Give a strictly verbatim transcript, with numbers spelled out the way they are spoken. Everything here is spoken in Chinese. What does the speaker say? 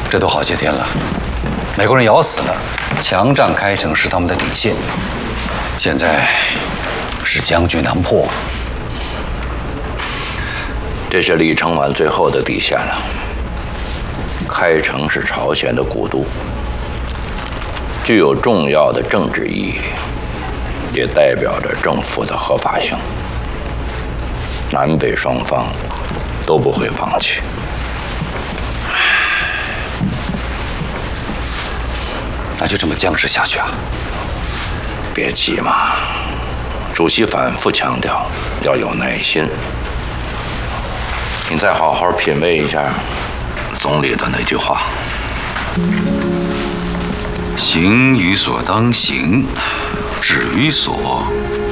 这都好些天了，美国人咬死了，强占开城是他们的底线。现在是僵局难破。 这是李承晚最后的底线了。开城是朝鲜的古都，具有重要的政治意义，也代表着政府的合法性。南北双方都不会放弃。 那就这么僵持下去啊？ 别急嘛，主席反复强调要有耐心。你再好好品味一下总理的那句话： 行于所当行，止于所